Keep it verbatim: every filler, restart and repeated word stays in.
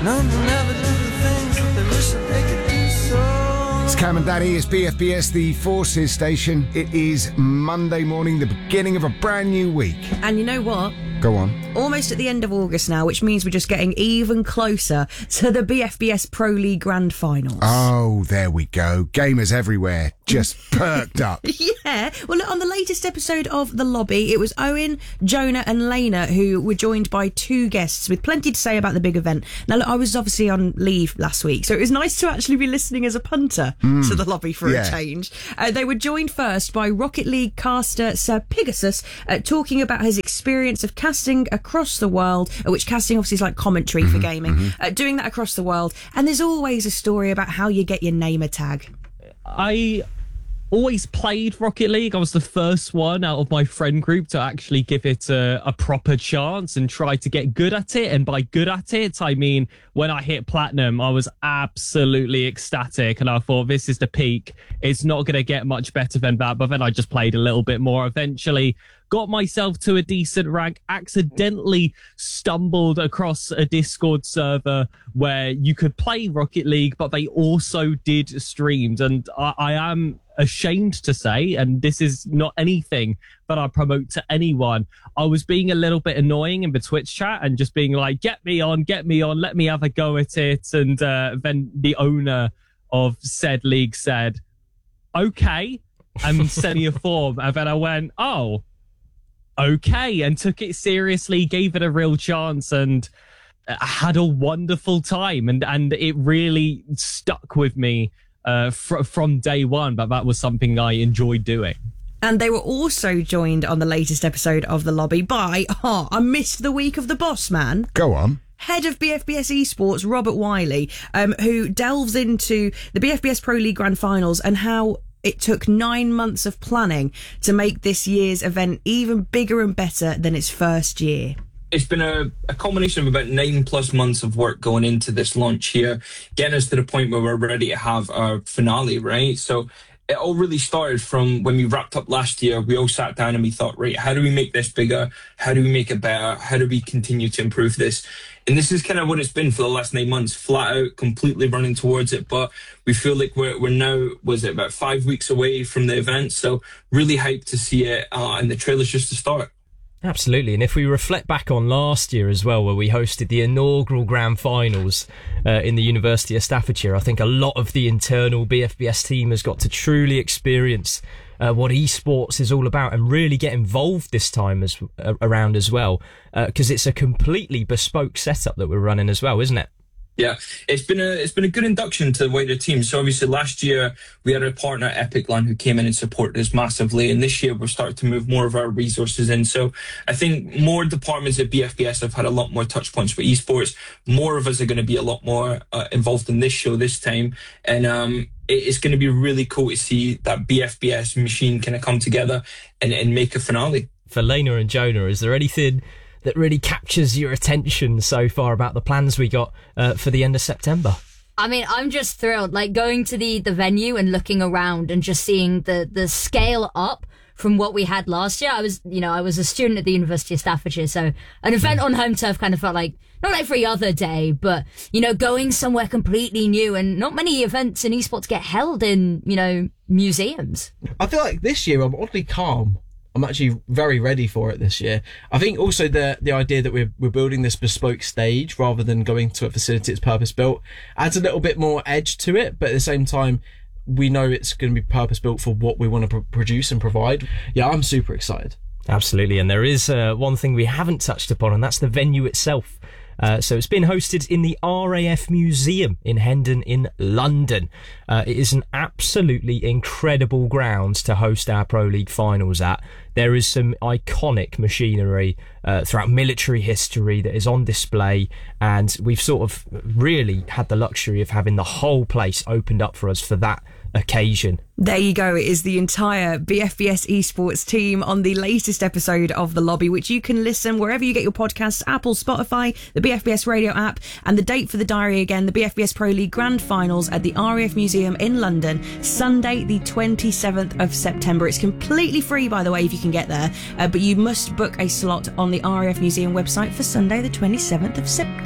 None will never do the things that they wish that they could do so. It's Cam and Daddy, it's B F B S, the Forces station. It is Monday morning, the beginning of a brand new week. And you know what? Go on. Almost at the end of August now, which means we're just getting even closer to the B F B S Pro League Grand Finals. Oh, there we go. Gamers everywhere, just perked up. Yeah. Well, look, on the latest episode of The Lobby, it was Owen, Jonah and Lena who were joined by two guests with plenty to say about the big event. Now, look, I was obviously on leave last week, so it was nice to actually be listening as a punter mm. to The Lobby for yeah. a change. Uh, they were joined first by Rocket League caster Sir Pegasus, uh, talking about his experience of casting across the world, uh, which casting obviously is like commentary mm-hmm, for gaming, mm-hmm. uh, doing that across the world. And there's always a story about how you get your name a tag. I always played Rocket League. I was the first one out of my friend group to actually give it a, a proper chance and try to get good at it. And by good at it, I mean, when I hit platinum, I was absolutely ecstatic. And I thought, this is the peak. It's not going to get much better than that. But then I just played a little bit more. Eventually got myself to a decent rank, accidentally stumbled across a Discord server where you could play Rocket League, but they also did streams. And I, I am ashamed to say, and this is not anything that I promote to anyone, I was being a little bit annoying in the Twitch chat and just being like, get me on, get me on, let me have a go at it. And uh, then the owner of said league said, okay, and sent me a form. And then I went, oh, okay, and took it seriously, gave it a real chance, and had a wonderful time. And, and it really stuck with me uh, fr- from day one, but that was something I enjoyed doing. And they were also joined on the latest episode of The Lobby by, oh, I missed the week of the boss, man. Go on. Head of B F B S Esports, Robert Wiley, um, who delves into the B F B S Pro League Grand Finals and how it took nine months of planning to make this year's event even bigger and better than its first year. It's been a, a culmination of about nine plus months of work going into this launch here, getting us to the point where we're ready to have our finale, right? So it all really started from when we wrapped up last year. We all sat down and we thought, right, how do we make this bigger? How do we make it better? How do we continue to improve this? And this is kind of what it's been for the last nine months, flat out, completely running towards it. But we feel like we're we're now, was it about five weeks away from the event? So really hyped to see it. Uh, and the trailer's just the start. Absolutely. And if we reflect back on last year as well, where we hosted the inaugural grand finals uh, in the University of Staffordshire, I think a lot of the internal B F B S team has got to truly experience uh, what esports is all about and really get involved this time as uh, around as well, because uh, it's a completely bespoke setup that we're running as well, isn't it? Yeah, it's been a it's been a good induction to the wider team. So obviously last year we had a partner, Epic Land, who came in and supported us massively, and this year we're starting to move more of our resources in. So I think more departments at B F B S have had a lot more touch points with esports. More of us are going to be a lot more uh, involved in this show this time, and um, it's going to be really cool to see that B F B S machine kind of come together and, and make a finale. For Lena and Jonah, is there anything that really captures your attention so far about the plans we got uh, for the end of September? I mean, I'm just thrilled, like going to the, the venue and looking around and just seeing the, the scale up from what we had last year. I was, you know, I was a student at the University of Staffordshire, so an event on home turf kind of felt like, not every other day, but, you know, going somewhere completely new, and not many events in esports get held in, you know, museums. I feel like this year I'm oddly calm. I'm actually very ready for it this year. I think also the the idea that we're we're building this bespoke stage rather than going to a facility that's purpose built adds a little bit more edge to it, but at the same time we know it's going to be purpose built for what we want to pr- produce and provide. Yeah, I'm super excited. Absolutely, and there is uh, one thing we haven't touched upon, and that's the venue itself. Uh, so it's been hosted in the R A F Museum in Hendon in London. Uh, it is an absolutely incredible ground to host our Pro League finals at. There is some iconic machinery uh, throughout military history that is on display, and we've sort of really had the luxury of having the whole place opened up for us for that occasion. There you go. It is the entire B F B S Esports team on the latest episode of The Lobby, which you can listen wherever you get your podcasts, Apple, Spotify, the B F B S radio app, and the date for the diary again, the B F B S Pro League Grand Finals at the R A F Museum in London, Sunday the twenty-seventh of September. It's completely free, by the way, if you can get there, uh, but you must book a slot on the R A F Museum website for Sunday the twenty-seventh of September.